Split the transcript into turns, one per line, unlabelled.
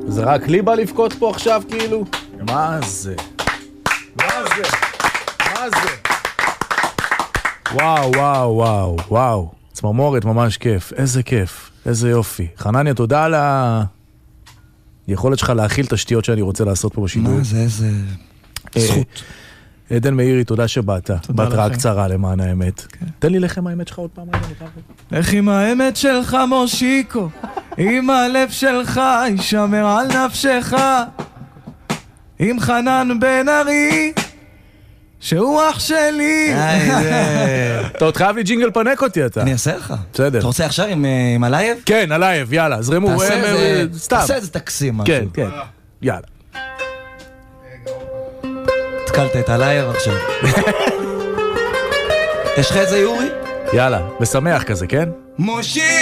זה רק לי בא לבכות פה עכשיו כאילו? מה זה? מה זה? מה זה? וואו, וואו, וואו, וואו. צמרמורת, ממש כיף. איזה כיף. איזה יופי. חנניה, תודה על היכולת שלך להכיל תשתיות שאני רוצה לעשות פה בשידור.
מה זה? איזה זכות.
עדן מאירי, תודה שבאת. בת רק קצרה למען האמת. תן לי לחם האמת שלך עוד פעם.
איך עם האמת שלך מושיקו, עם הלב שלך יישמר על נפשך, עם חנן בן ארי שהוא אח שלי.
אתה עוד חייב לי ג'ינגל פנק אותי אתה.
אני אעשה לך.
בסדר.
אתה רוצה עכשיו עם הלייב?
כן, הלייב, יאללה, זרמו.
תעשה איזה תקסים משהו.
כן, כן, יאללה.
התקלת את הלייב עכשיו. יש לך איזה יורי?
יאללה, משמח כזה, כן?
מושי